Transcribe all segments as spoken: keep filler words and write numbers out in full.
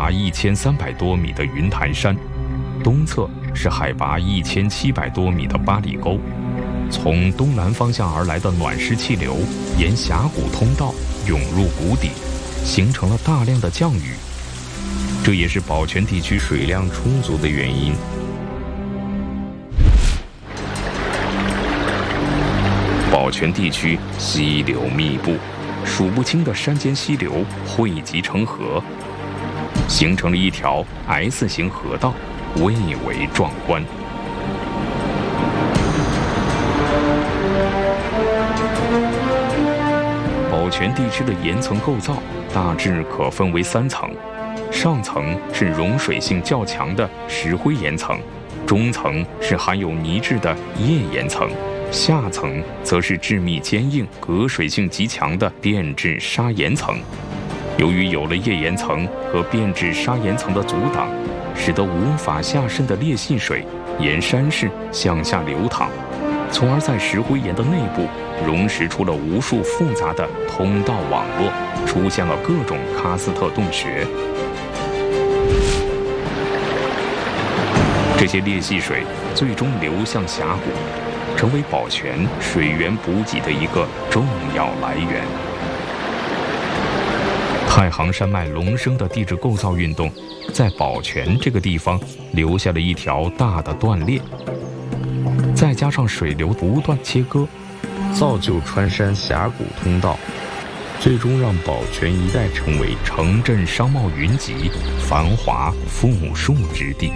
拔一千三百多米的云台山，东侧是海拔一千七百多米的八里沟。从东南方向而来的暖湿气流沿峡谷通道涌入谷底，形成了大量的降雨，这也是宝泉地区水量充足的原因。宝泉地区溪流密布，数不清的山间溪流汇集成河，形成了一条 S 型河道，蔚为壮观。宝泉地区的岩层构造大致可分为三层，上层是溶水性较强的石灰岩层，中层是含有泥质的页岩层，下层则是致密坚硬、隔水性极强的变质砂岩层。由于有了页岩层和变质砂岩层的阻挡，使得无法下渗的裂隙水沿山势向下流淌，从而在石灰岩的内部溶蚀出了无数复杂的通道网络，出现了各种喀斯特洞穴。这些裂隙水最终流向峡谷，成为宝泉水源补给的一个重要来源。太行山脉隆升的地质构造运动，在宝泉这个地方留下了一条大的断裂，再加上水流不断切割，造就穿山峡谷通道，最终让宝泉一带成为城镇商贸云集、繁华富庶之地。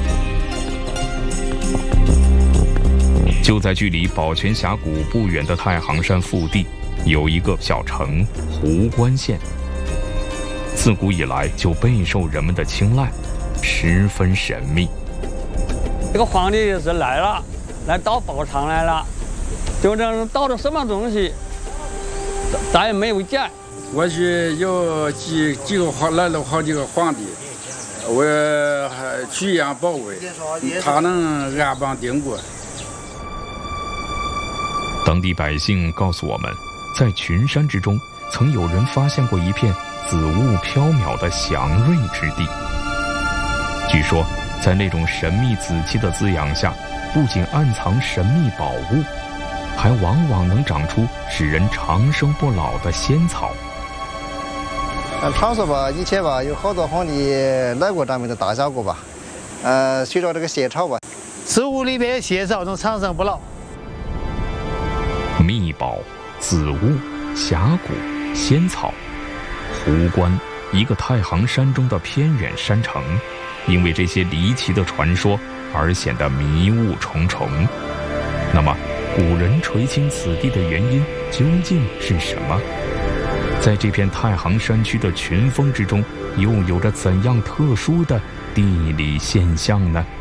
就在距离宝泉峡谷不远的太行山腹地，有一个小城壶关县，自古以来就备受人们的青睐，十分神秘。 这个皇帝是来了，来盗宝藏来了，就这盗的什么东西，咱也没有见。 过去有几几个皇来了好几个皇帝，我还取样宝贵，他能安邦定国。 当地百姓告诉我们，在群山之中，曾有人发现过一片紫雾飘渺的祥瑞之地。据说，在那种神秘紫气的滋养下，不仅暗藏神秘宝物，还往往能长出使人长生不老的仙草。 按传说吧，以前吧有好多皇帝来过咱们的大峡谷吧，呃，随着这个仙草吧， 植物里边仙草能长生不老。 秘宝、紫雾、峡谷、仙草，壶关，一个太行山中的偏远山城，因为这些离奇的传说而显得迷雾重重。那么，古人垂青此地的原因究竟是什么？在这片太行山区的群峰之中，又有着怎样特殊的地理现象呢？